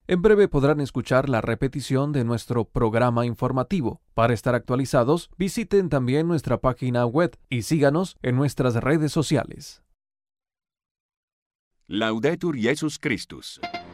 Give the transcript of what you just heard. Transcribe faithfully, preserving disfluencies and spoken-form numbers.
En breve podrán escuchar la repetición de nuestro programa informativo. Para estar actualizados, visiten también nuestra página web y síganos en nuestras redes sociales. Laudetur Jesus Christus.